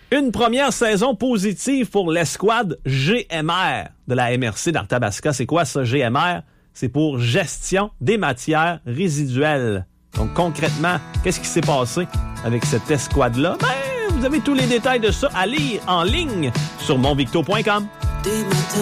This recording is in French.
Une première saison positive pour l'escouade GMR de la MRC d'Arthabasca. C'est quoi ça, GMR? C'est pour gestion des matières résiduelles. Donc concrètement, qu'est-ce qui s'est passé avec cette escouade-là? Ben, vous avez tous les détails de ça à lire en ligne sur monvicto.com.